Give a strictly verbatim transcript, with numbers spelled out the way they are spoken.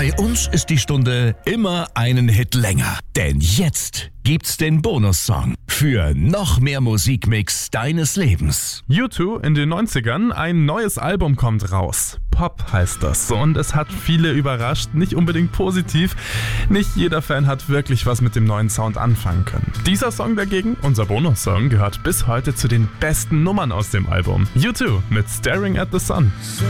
Bei uns ist die Stunde immer einen Hit länger. Denn jetzt gibt's den Bonussong für noch mehr Musikmix deines Lebens. U zwei in den neunzigern, ein neues Album kommt raus. Pop heißt das und es hat viele überrascht, nicht unbedingt positiv. Nicht jeder Fan hat wirklich was mit dem neuen Sound anfangen können. Dieser Song dagegen, unser Bonussong, gehört bis heute zu den besten Nummern aus dem Album. U zwei mit Staring at the Sun.